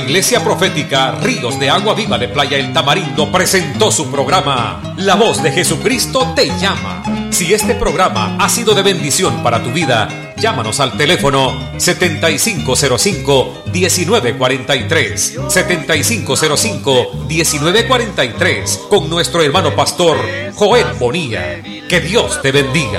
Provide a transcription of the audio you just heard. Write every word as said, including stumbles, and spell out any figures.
Iglesia Profética Ríos de Agua Viva de Playa El Tamarindo presentó su programa La Voz de Jesucristo te llama. Si este programa ha sido de bendición para tu vida, llámanos al teléfono setenta y cinco cero cinco, diecinueve cuarenta y tres, setenta y cinco cero cinco, diecinueve cuarenta y tres, con nuestro hermano pastor Joel Bonilla. Que Dios te bendiga.